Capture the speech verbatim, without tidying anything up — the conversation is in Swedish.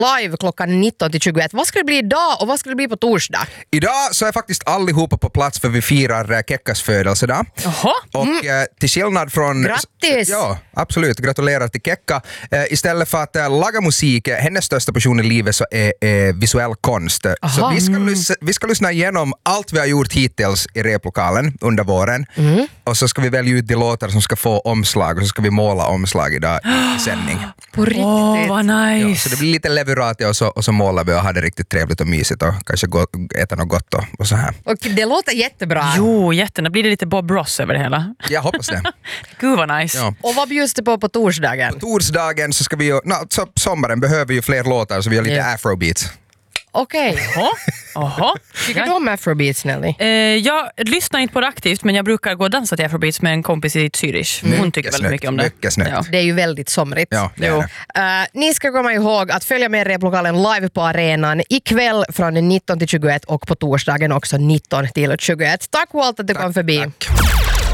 live klockan nitton till tjugoett. Vad ska det bli idag och vad ska det bli på torsdag? Idag så är faktiskt allihopa på plats för vi firar uh, Kekkas födelsedag. Jaha. Och mm. uh, till skillnad från... Grattis! Ja, absolut. Gratulerar till Kekka. Uh, istället för att uh, laga musik, uh, hennes största passion i livet så är uh, visuell konst. Aha. Så vi ska, mm. lyssna, vi ska lyssna igenom allt vi har gjort hittills i replokalen under våren. Mm. Och så ska vi välja ut de låtar som ska få omslag och så ska vi måla omslag idag i sändning. På riktigt? Åh, oh, vad nice! Ja, så det blir lite leverati och så, och så målar vi och har det riktigt trevligt och mysigt och kanske gå, äta något gott och, och så här. Och det låter jättebra. Jo, jätterna. Blir det lite Bob Ross över det hela? Jag hoppas det. Gud vad nice. Ja. Och vad bjuds det på på torsdagen? På torsdagen så ska vi ju, no, så sommaren behöver ju fler låtar så vi har lite yeah. afrobeats. Okej. Okay. Jaha. Tycker du om afrobeats, Nelly? Eh, jag lyssnar inte på det aktivt, men jag brukar gå och dansa till afrobeats med en kompis i Zürich. Mm. Hon tycker väldigt mycket om det. Mycket snyggt. Ja. Det är ju väldigt somrigt. Ja, det är det. Uh, ni ska komma ihåg att följa med replokalen live på arenan ikväll från nitton till tjugoett och på torsdagen också nitton till tjugoett. Tack Walt att du tack, kom förbi. Tack.